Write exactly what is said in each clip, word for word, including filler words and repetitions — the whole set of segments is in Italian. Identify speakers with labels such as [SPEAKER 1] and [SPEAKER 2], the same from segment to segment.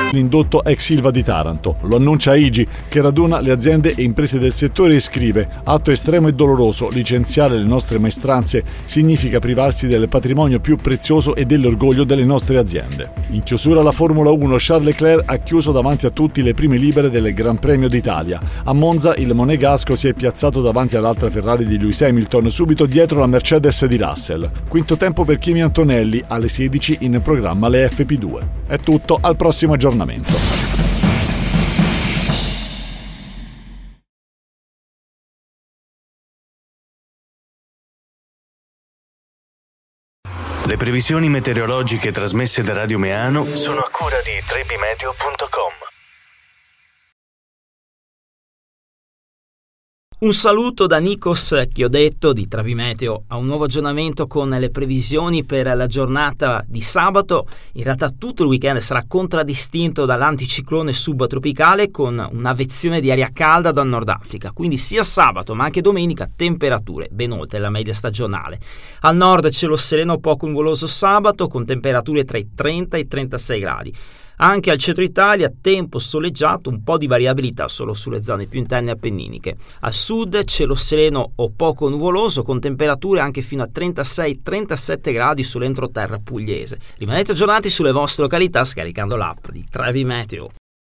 [SPEAKER 1] l'indotto ex Ilva di Taranto. Lo annuncia I G I, che raduna le aziende e imprese del settore e scrive: atto estremo e doloroso, licenziare le nostre maestranze significa privarsi del patrimonio più prezioso e dell'orgoglio delle nostre aziende. In chiusura la Formula uno, Charles Leclerc ha chiuso davanti a tutti le prime libere del Gran Premio d'Italia. A Monza il monegasco si è piazzato davanti all'altra Ferrari di Lewis Hamilton, subito dietro la Mercedes di Russell. Quinto tempo per Kimi Antonelli, alle sedici in programma le F P due. È tutto, al prossimo aggiornamento.
[SPEAKER 2] Le previsioni meteorologiche trasmesse da Radio Meano sono a cura di trebimeteo punto com.
[SPEAKER 3] Un saluto da Nikos Chiodetto di Travimeteo a un nuovo aggiornamento con le previsioni per la giornata di sabato. In realtà tutto il weekend sarà contraddistinto dall'anticiclone subtropicale con un'avvezione di aria calda dal Nord Africa, quindi sia sabato ma anche domenica temperature ben oltre la media stagionale. Al nord cielo sereno poco nuvoloso sabato con temperature tra i trenta e i trentasei gradi. Anche al centro Italia tempo soleggiato, un po' di variabilità solo sulle zone più interne appenniniche. Al sud cielo sereno o poco nuvoloso con temperature anche fino a trentasei trentasette gradi sull'entroterra pugliese. Rimanete aggiornati sulle vostre località scaricando l'app di Travimeteo.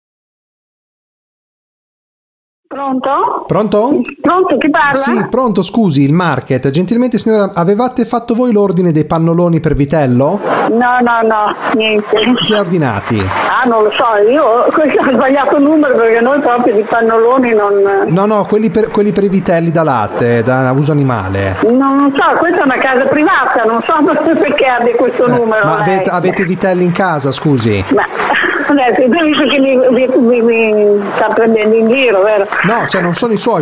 [SPEAKER 4] Pronto?
[SPEAKER 5] Pronto?
[SPEAKER 4] Pronto, chi parla?
[SPEAKER 5] Sì, pronto, scusi, il market. Gentilmente signora, avevate fatto voi l'ordine dei pannoloni per vitello?
[SPEAKER 4] No, no, no, niente.
[SPEAKER 5] Chi ha ordinati?
[SPEAKER 4] Ah, non lo so, io questo ho sbagliato il numero perché noi proprio di pannoloni non...
[SPEAKER 5] No, no, quelli per, quelli per i vitelli da latte, da uso animale.
[SPEAKER 4] Non, non so, questa è una casa privata, non so perché abbia questo
[SPEAKER 5] Eh,
[SPEAKER 4] numero.
[SPEAKER 5] ma avete, avete vitelli in casa, scusi?
[SPEAKER 4] Ma adesso, visto che mi, mi, mi, mi sta prendendo in giro, vero?
[SPEAKER 5] No, cioè non sono i suoi.